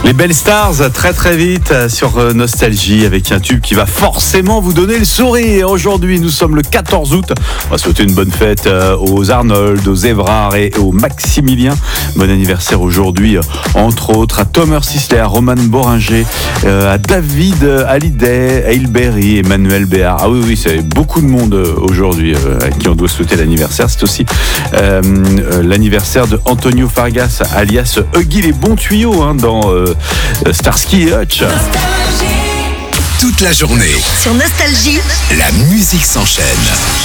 Les belles stars, très très vite sur Nostalgie avec un tube qui va forcément vous donner le sourire. Aujourd'hui, nous sommes le 14 août. On va souhaiter une bonne fête aux Arnold, aux Évrard et aux Maximilien. Bon anniversaire aujourd'hui, entre autres, à Thomas Sisley, à Roman Boringer, à David Hallyday, à Hilberry, Emmanuel Béard. Ah oui, c'est beaucoup de monde aujourd'hui à qui on doit souhaiter l'anniversaire. C'est aussi l'anniversaire de Antonio Fargas, alias Huggy les bons tuyaux dans Starsky et Hutch. Toute la journée, Sur Nostalgie, la musique s'enchaîne.